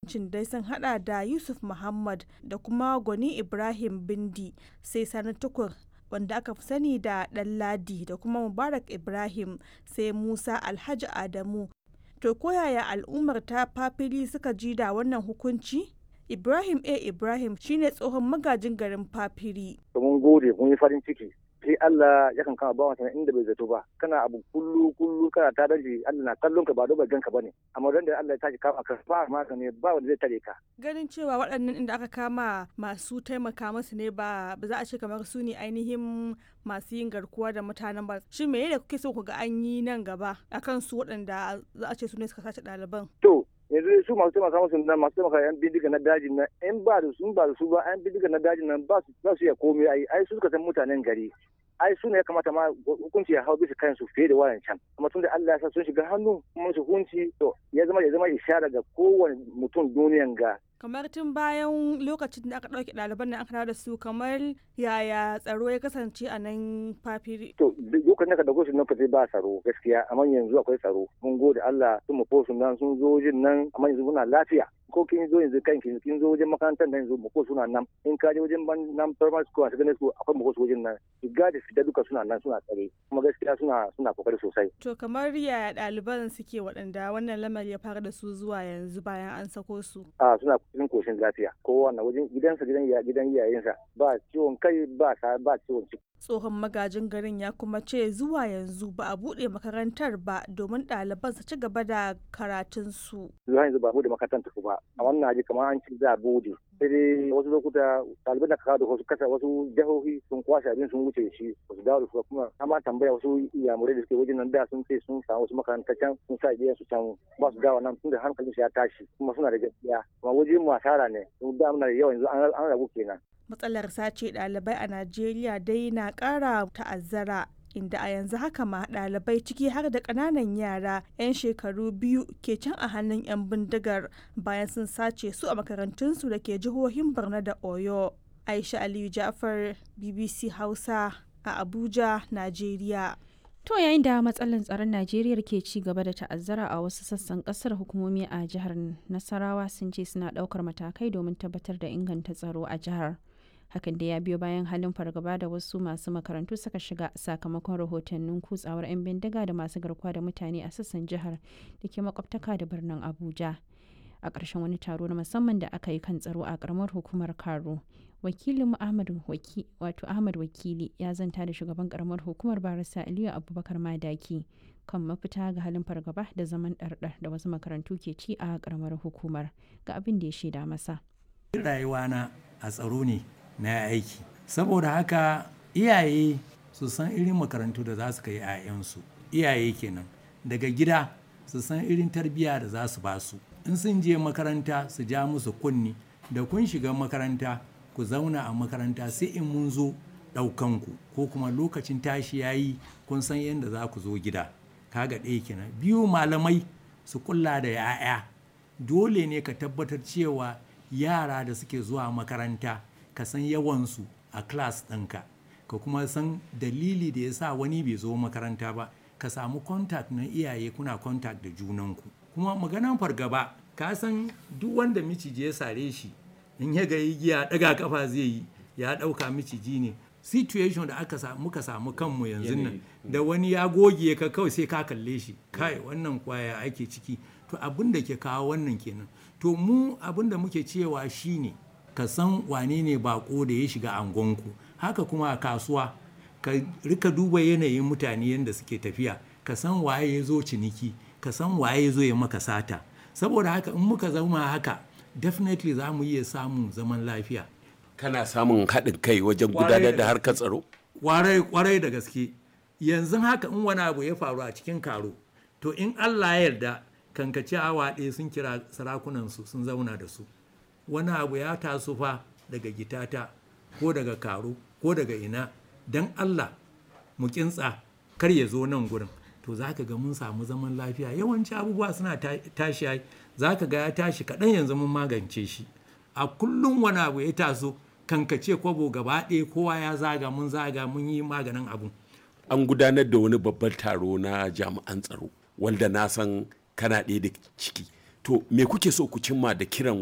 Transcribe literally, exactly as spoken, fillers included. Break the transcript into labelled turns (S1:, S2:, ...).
S1: hukuncin dai sun hada da Yusuf Muhammad da kuma Gwani Ibrahim Bindi sai Sani Tukur wanda aka fi sani da Ɗanladi da kuma Mubarak Ibrahim sai Musa Alhaji Adamu. To koyaya al'ummar ta Fafili suka ji da wannan hukunci? Ibrahim A. Ibrahim shine tsohon magajin garin Fafiri.
S2: Mun gode, mun yi farin ciki. Sai Allah yakan kama bawan sana inda bai zato ba. Kana abu kullu kullu kana ta daji Allah na kallon ka ba do gan ka bane. Amma dan da Allah ya tashi kama ka ba maka ne ba wanda zai tare ka.
S1: Ganin cewa waɗannan inda aka kama masu taimaka musu ne ba ba za a ce kamar su ne ainihin masu yin garkuwa da mutanen ba. Shin me da kuke so ku ga an yi nan gaba akan su waɗanda za a ce su ne suka sace ɗaliban?
S2: To yanzu su masu taimaka musu nan masu taimaka yan bindiga na dajin nan in ba da su ba da su ba yan bindiga na dajin nan ba su ba su ya komai ai ai su suka san mutanen gari. Ai su ne ya kamata ma hukunci ya hau bisa kansu fiye da wayan can amma tun da Allah ya sa sun shiga hannu kuma su hukunci to ya zama ya zama ishara ga kowane mutum duniyan ga.
S1: Kamar tun bayan lokacin da aka ɗauke ɗaliban nan aka dawo da su kamar yaya tsaro ya kasance a nan Fafiri.
S2: To lokacin da ka dauko su lokaci ba tsaro gaskiya amma yanzu akwai tsaro mun gode Allah sun mu fosu nan sun zo jin nan amma yanzu muna lafiya. Ko kin zo yanzu kan kin kin zo wajen makarantar nan yanzu ko suna nan in ka je wajen nan primary school a secondary school akwai mu wajen nan shiga da fita duka suna nan suna tsare kuma gaskiya suna suna kokari sosai.
S1: To kamar ya ɗaliban suke waɗanda wannan lamari ya fara da su zuwa yanzu bayan an sako su.
S2: A suna cikin koshin lafiya kowa na wajen gidansa gidan gidan iyayensa ba ciwon kai ba ba ciwon ciki.
S1: Tsohon magajin garin ya kuma ce zuwa yanzu ba a buɗe makarantar ba domin ɗaliban su ci gaba da karatunsu.
S2: Zuwa yanzu ba a buɗe makarantar ba a wannan aji kamar an ci za a buɗe. Sai dai wasu lokuta ɗaliban da kawo da wasu kasa wasu jihohi sun kwashe abin sun wuce shi wasu dawo da su kuma amma tambaya wasu iyamurai da suke wajen nan da sun ce sun samu wasu makarantar can sun sa iyayen su can ba su dawo nan tun da hankalin su ya tashi kuma suna da gaskiya kuma wajen mu asara ne sun da muna da yawa yanzu an rabu kenan.
S1: Matsalar sace ɗalibai a Najeriya dai na ƙara ta'azzara inda a yanzu haka ma ɗalibai ciki har da ƙananan yara 'yan shekaru biyu ke can a hannun 'yan bindigar bayan sun sace su a makarantunsu da ke jihohin Borno da Oyo. Aisha Aliyu Ja'far, B B C Hausa a Abuja, Najeriya.
S3: To yayin da matsalar tsaron Najeriya ke ci gaba da ta'azzara a wasu sassan kasar, hukumomi a jihar Nasarawa sun ce suna ɗaukar matakai domin tabbatar da inganta tsaro a jihar. Hakan da ya biyo bayan halin fargaba da wasu masu makarantu suka shiga sakamakon rahotannin kutsawar 'yan bindiga da masu garkuwa da mutane a sassan jihar da ke makwabtaka da birnin Abuja. A ƙarshen wani taro na musamman da aka yi kan tsaro a ƙaramar hukumar Karo, wakilin Ahmad Waki, wato Ahmad Wakili ya zanta da shugaban ƙaramar hukumar Barista Aliyu Abubakar Madaki kan mafita ga halin fargaba da zaman ɗarɗar da wasu makarantu ke ci a ƙaramar hukumar, ga abin da ya shaida masa.
S4: Rayuwana a tsaro ne na aiki, saboda haka iyaye su san irin makarantu da za su kai 'ya'yansu, iyaye kenan daga gida su san irin tarbiyya da za su ba su, in sun je makaranta su ja musu kunni da kun shiga makaranta ku zauna a makaranta sai in mun zo ɗaukanku ko kuma lokacin tashi yayi kun san yadda za ku zo gida. Kaga ɗaya kenan. Biyu, malamai su kula da 'ya'ya, dole ne ka tabbatar cewa yara da suke zuwa makaranta ka san yawansu a class ɗinka, ka kuma san dalili da ya sa wani bai zo makaranta ba, ka samu contact na iyaye, kuna contact da junanku. Kuma maganan fargaba, ka san duk wanda miciji ya sare shi in ya ga igiya daga kafa zai yi ya ɗauka miciji ne. Situation da aka samu muka samu kanmu yanzu nan da wani ya goge ka kawai sai ka kalle shi, kai wannan kwaya ake ciki. To abin da ke kawo wannan kenan. To mu abin da muke cewa shine ka san wane ne bako da ya shiga angonku. Haka kuma a kasuwa ka rika duba yanayin mutane yadda suke tafiya, ka san waye ya zo ciniki, ka san waye ya zo ya maka sata. Saboda haka in muka zama haka definitely za mu iya samun zaman lafiya.
S5: Kana samun haɗin kai wajen gudanar da harkar tsaro?
S4: Kwarai kwarai da gaske. Yanzu haka in wani abu ya faru a cikin Karo, to in Allah ya yarda kankace awa ɗaya sun kira sarakunansu sun zauna da su. Wani abu ya taso fa daga Gitata ko daga Karo ko daga ina, dan Allah mu kintsa kar ya zo nan gurin. To za ka ga mun samu zaman lafiya. Yawanci abubuwa suna tashi, za ka ga ya tashi kaɗan yanzu mun magance shi. A kullum wani abu ya taso kankace kwabo gaba ɗaya kowa ya zaga mun zaga mun yi maganin abu.
S5: An gudanar da wani babban taro na jami'an tsaro wanda na san kana ɗaya da ciki. To me kuke so ku cimma da kiran